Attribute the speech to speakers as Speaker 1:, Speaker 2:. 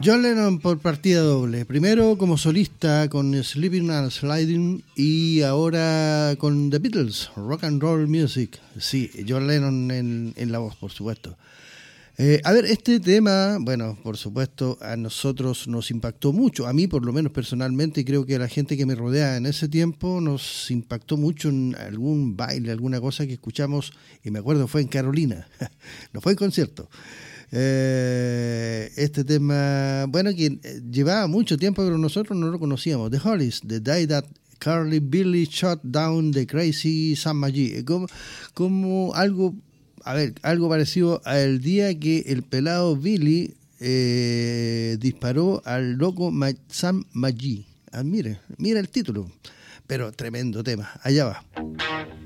Speaker 1: John Lennon por partida doble. Primero como solista con Sleeping and Sliding y ahora con The Beatles, Rock and Roll Music. Sí, John Lennon en la voz, por supuesto. A ver, este tema, bueno, por supuesto, a nosotros nos impactó mucho, a mí por lo menos personalmente, y creo que a la gente que me rodea en ese tiempo nos impactó mucho en algún baile, alguna cosa que escuchamos, y me acuerdo fue en Carolina, no fue en concierto. Este tema, bueno, que llevaba mucho tiempo, pero nosotros no lo conocíamos. The Hollies, The Day That Carly Billy Shot Down the Crazy Sam Magee, como algo, a ver, algo parecido al día que el pelado Billy disparó al loco Sam Magee. Ah, mira el título, pero tremendo tema. Allá va.